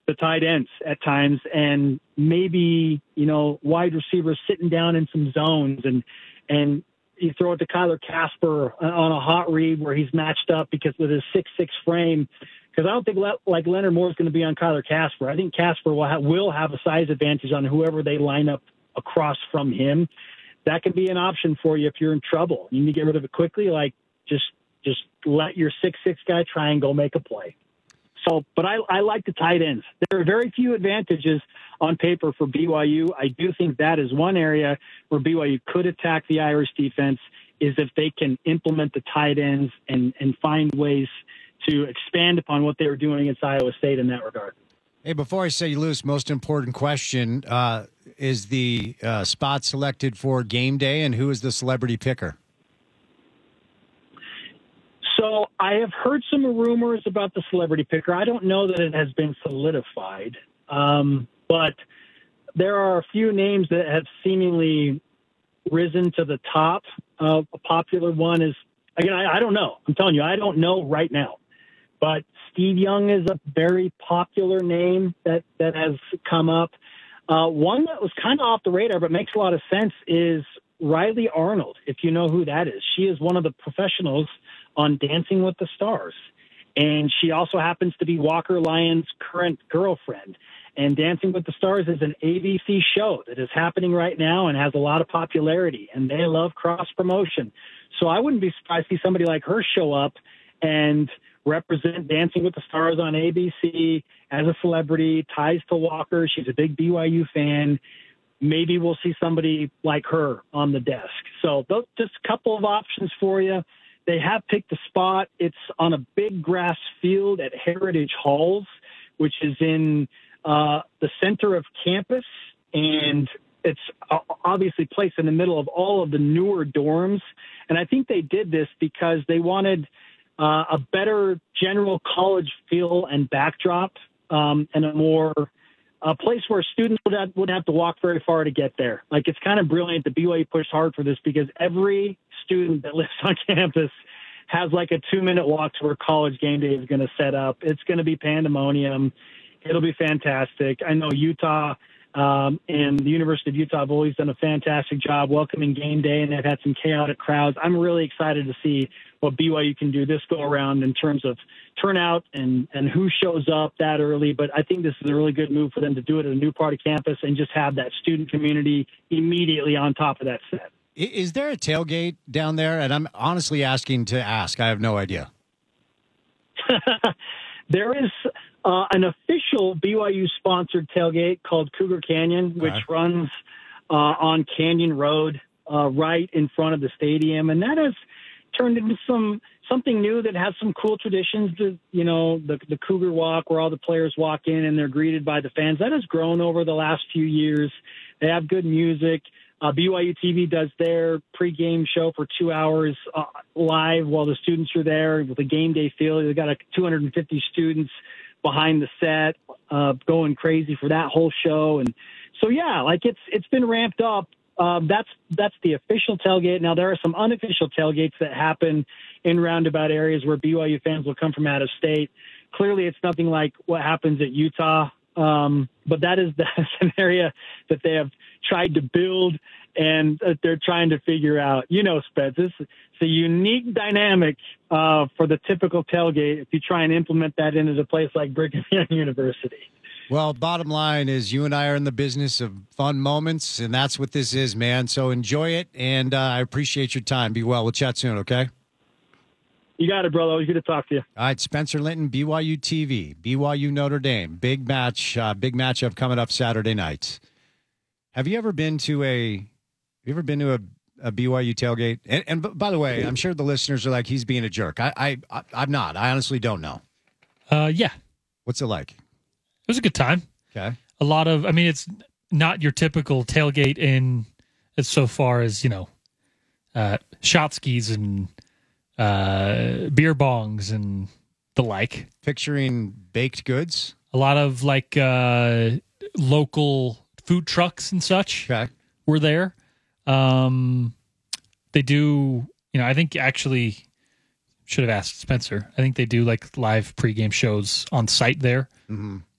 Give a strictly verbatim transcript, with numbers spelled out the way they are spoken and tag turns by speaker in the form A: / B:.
A: the tight ends at times, and maybe, you know, wide receivers sitting down in some zones, and and you throw it to Kyler Casper on a hot read where he's matched up because with his six six frame. Because I don't think Le- like Leonard Moore is going to be on Kyler Casper. I think Casper will, ha- will have a size advantage on whoever they line up across from him. That could be an option for you if you're in trouble. You need to get rid of it quickly. Like just just let your six six guy try and go make a play. So, but I, I like the tight ends. There are very few advantages on paper for B Y U. I do think that is one area where B Y U could attack the Irish defense is if they can implement the tight ends and, and find ways to expand upon what they were doing against Iowa State in that regard.
B: Hey, before I say you lose, most important question, uh, is the uh, spot selected for game day, and who is the celebrity picker?
A: So I have heard some rumors about the celebrity picker. I don't know that it has been solidified, um, but there are a few names that have seemingly risen to the top. Uh, a popular one is, again, I, I don't know. I'm telling you, I don't know right now. But Steve Young is a very popular name that, that has come up. Uh, one that was kind of off the radar but makes a lot of sense is Riley Arnold, if you know who that is. She is one of the professionals on Dancing with the Stars. And she also happens to be Walker Lyons' current girlfriend. And Dancing with the Stars is an A B C show that is happening right now and has a lot of popularity. And they love cross-promotion. So I wouldn't be surprised to see somebody like her show up and represent Dancing with the Stars on A B C as a celebrity, ties to Walker. She's a big B Y U fan. Maybe we'll see somebody like her on the desk. So those, just a couple of options for you. They have picked a spot. It's on a big grass field at Heritage Halls, which is in uh, the center of campus. And it's obviously placed in the middle of all of the newer dorms. And I think they did this because they wanted uh, a better general college feel and backdrop, um, and a more a place where students would have, would have to walk very far to get there. Like, it's kind of brilliant that B Y U pushed hard for this because every student that lives on campus has like a two minute walk to where College Game Day is going to set up. It's going to be pandemonium. It'll be fantastic. I know Utah um, and the University of Utah have always done a fantastic job welcoming game day, and they've had some chaotic crowds. I'm really excited to see what B Y U can do this go around in terms of turnout and, and who shows up that early. But I think this is a really good move for them to do it at a new part of campus and just have that student community immediately on top of that set.
B: Is there a tailgate down there? And I'm honestly asking to ask. I have no idea.
A: There is uh, an official B Y U-sponsored tailgate called Cougar Canyon, which
B: right.
A: runs uh, on Canyon Road uh, right in front of the stadium. And that has turned into some something new that has some cool traditions. The, you know, the, the Cougar Walk, where all the players walk in and they're greeted by the fans. That has grown over the last few years. They have good music. Uh, B Y U T V does their pregame show for two hours uh, live while the students are there with a game day feel. They've got like two hundred fifty students behind the set uh, going crazy for that whole show. And so, yeah, like it's it's been ramped up. Um, that's that's the official tailgate. Now, there are some unofficial tailgates that happen in roundabout areas where B Y U fans will come from out of state. Clearly, it's nothing like what happens at Utah. Um, but that is that's an area that they have tried to build and that they're trying to figure out. You know, Spence, it's, it's a unique dynamic uh, for the typical tailgate if you try and implement that into a place like Brigham Young University.
B: Well, bottom line is you and I are in the business of fun moments, and that's what this is, man. So enjoy it, and uh, I appreciate your time. Be well. We'll chat soon, okay?
A: You got it, brother. Always good to talk to you.
B: All right, Spencer Linton, B Y U T V, B Y U Notre Dame. Big match, uh, big matchup coming up Saturday night. Have you ever been to a, have you ever been to a, a B Y U tailgate? And, and by the way, I'm sure the listeners are like, he's being a jerk. I, I, I I'm not. I honestly don't know.
C: Uh, yeah.
B: What's it like?
C: It was a good time.
B: Okay.
C: A lot of, I mean, it's not your typical tailgate in as so far as, you know, uh, shot skis and uh, beer bongs and the like.
B: Picturing baked goods?
C: A lot of like uh, local food trucks and such
B: okay.
C: were there. Um, they do, you know, I think actually should have asked Spencer. I think they do like live pregame shows on site there.
B: Mm-hmm.